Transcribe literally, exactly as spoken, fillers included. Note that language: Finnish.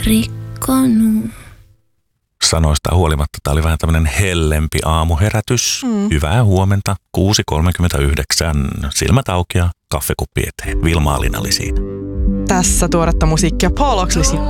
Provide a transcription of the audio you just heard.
rikkonut. Sanoista huolimatta tämä oli vähän tämmöinen hellempi aamuherätys. Mm. Hyvää huomenta, kuusi kolmekymmentäyhdeksän, silmät auki ja kaffekuppi eteen. Vilma Alina oli siinä. Tässä tuoretta musiikkia Paul Oxley